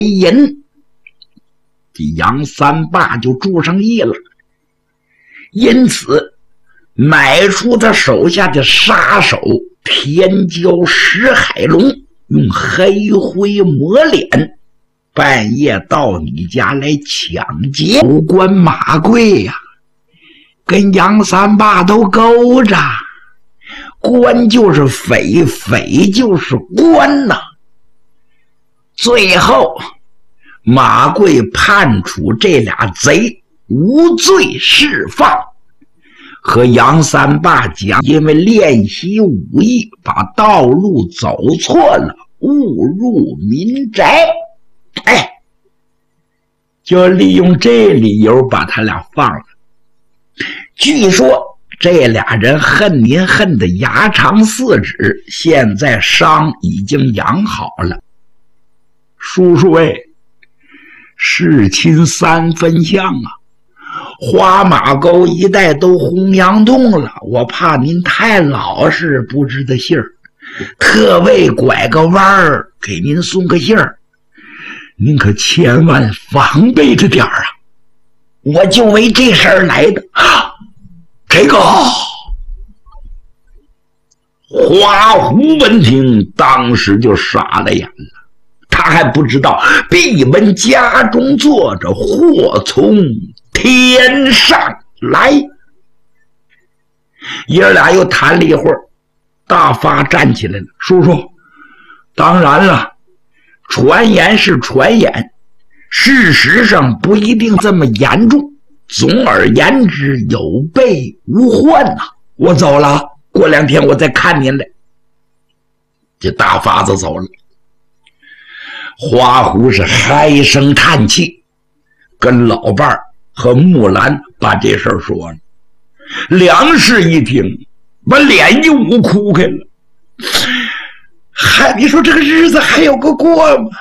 引，这杨三爸就注上意了，因此买出他手下的杀手天骄石海龙，用黑灰抹脸，半夜到你家来抢劫。不关马贵呀，跟杨三爸都勾着，官就是匪，匪就是官呐。最后马贵判处这俩贼无罪释放，和杨三爸讲，因为练习武艺把道路走错了，误入民宅，就利用这理由把他俩放了。据说这俩人恨您恨得牙长四指，现在伤已经养好了。叔叔事情三分像啊，花马沟一带都洪洋洞了，我怕您太老实不知道信儿，特为拐个弯儿给您送个信儿，您可千万防备着点啊！我就为这事儿来的啊！这个花狐闻听，当时就傻了眼了。他还不知道闭门家中坐着，祸从天上来。爷儿俩又谈了一会儿，大发站起来了，叔叔，当然了，传言是传言，事实上不一定这么严重，总而言之有备无患呐。我走了，过2天我再看您来。这大发子走了，花狐是唉声叹气，跟老伴儿和木兰把这事儿说了。梁氏一听，把脸一捂哭开了。你说这个日子还有个过吗？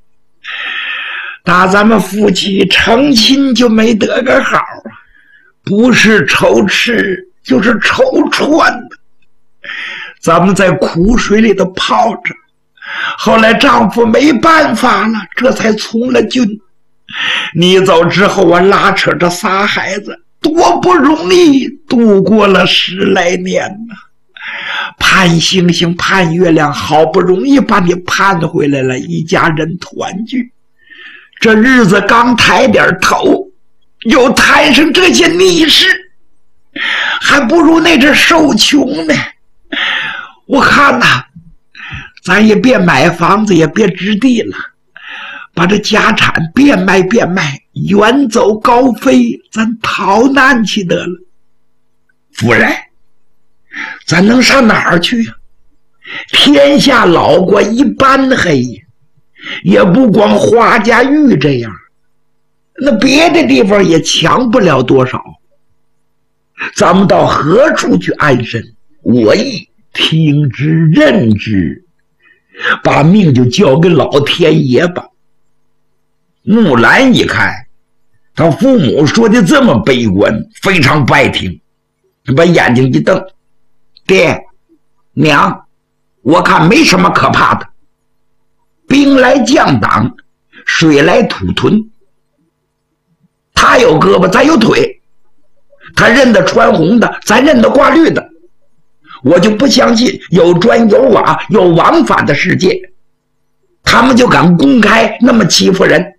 打咱们夫妻成亲就没得个好啊，不是愁吃就是愁穿的。咱们在苦水里头泡着，后来丈夫没办法了，这才从了军。你走之后，我拉扯着仨孩子，多不容易度过了10来年呢。盼星星盼月亮，好不容易把你盼回来了，一家人团聚。这日子刚抬点头，又摊上这些逆事，还不如那阵受穷呢。我看呐，咱也别买房子，也别置地了，把这家产变卖变卖，远走高飞，咱逃难去得了。夫人，咱能上哪儿去啊？天下老国一般黑，也不光花家峪这样，那别的地方也强不了多少。咱们到何处去安身？我亦听之任之，把命就交给老天爷吧。木兰一看他父母说的这么悲观，非常不爱听，把眼睛一瞪，爹娘，我看没什么可怕的，兵来将挡，水来土屯，他有胳膊咱有腿，他认得穿红的，咱认得挂绿的。我就不相信有砖有瓦有王法的世界，他们就敢公开那么欺负人。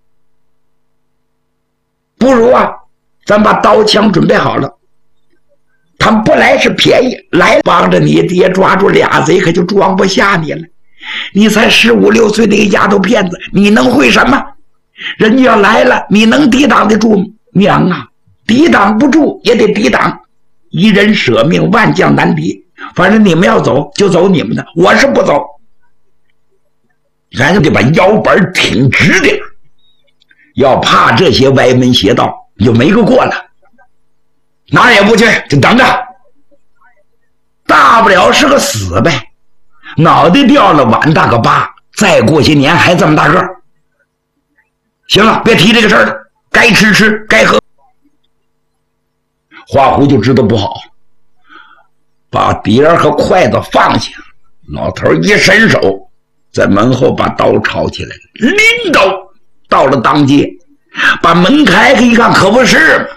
不如啊，咱把刀枪准备好了，他们不来是便宜，来帮着你爹抓住俩贼，可就装不下你了。你才15、16岁那个丫头片子，你能会什么？人家要来了，你能抵挡得住吗？娘啊，抵挡不住也得抵挡，一人舍命，万将难敌。反正你们要走就走你们的，我是不走。咱就得把腰板挺直点，要怕这些歪门邪道，就没个过了，哪儿也不去，就等着，大不了是个死呗，脑袋掉了碗大个疤，再过些年还这么大个。行了，别提这个事儿了，该吃吃，该喝。花狐就知道不好，把碟儿和筷子放下，老头一伸手，在门后把刀抄起来了，拎刀到了当街，把门开开一看，可不是嘛，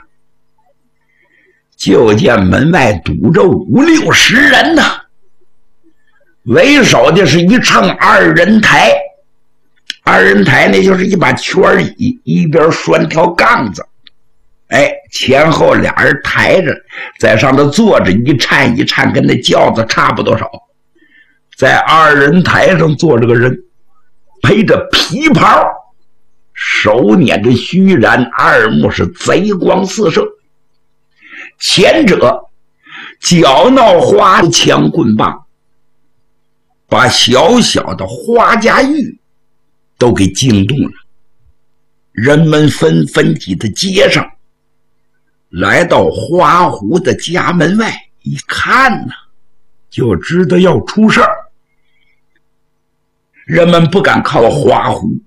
就见门外堵着5、60人呢，为首的是一乘2人台，2人台那就是一把圈椅，一边拴条杠子，前后俩人抬着，在上头坐着，一颤一颤，跟那轿子差不多少。在2人台上坐着个人，披着皮袍，手捻着虚髯，耳目是贼光四射。前者脚闹花枪棍棒，把小小的花家峪都给惊动了。人们纷纷挤在街上，来到花狐的家门外一看呢，就知道要出事儿。人们不敢靠花狐，